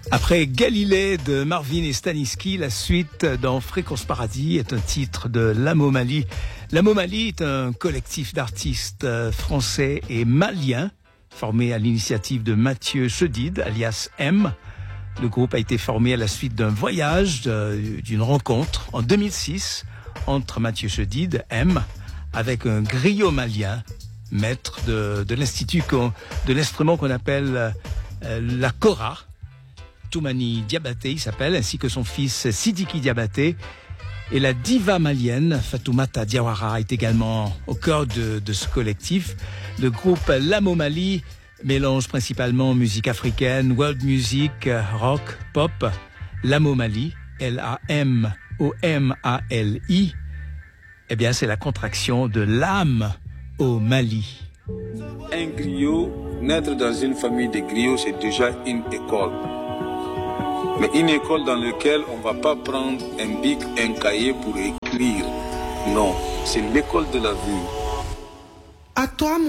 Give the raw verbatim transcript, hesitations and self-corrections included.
Après Galilée de Marvin et Staniski, la suite dans Fréquence Paradis est un titre de Lamo Mali. Lamo Mali est un collectif d'artistes français et maliens formé à l'initiative de Mathieu Chedid, alias M. Le groupe a été formé à la suite d'un voyage, d'une rencontre en deux mille six entre Mathieu Chedid, M, avec un griot malien, maître de, de l'institut, de l'instrument qu'on appelle euh, la kora. Toumani Diabaté, il s'appelle, ainsi que son fils Sidiki Diabaté. Et la diva malienne, Fatoumata Diawara, est également au cœur de, de ce collectif. Le groupe Lamo Mali mélange principalement musique africaine, world music, rock, pop. Lamo Mali, L A M O M A L I, eh bien c'est la contraction de l'âme au Mali. Un griot, naître dans une famille de griots, c'est déjà une école. Mais une école dans laquelle on ne va pas prendre un bic, un cahier pour écrire. Non, c'est l'école de la vie. À toi, mon